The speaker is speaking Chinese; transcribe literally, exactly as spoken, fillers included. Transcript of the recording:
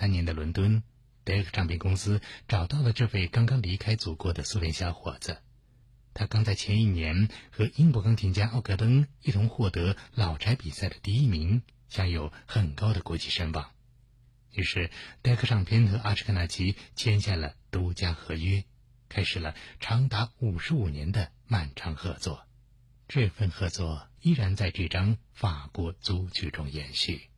三年的伦敦，德克唱片公司找到了这位刚刚离开祖国的苏联小伙子。他刚在前一年和英国钢琴家奥格登一同获得老柴比赛的第一名，享有很高的国际声望。于是德克唱片和阿什克纳奇签下了独家合约，开始了长达五十五年的漫长合作。这份合作依然在这张法国组曲中延续。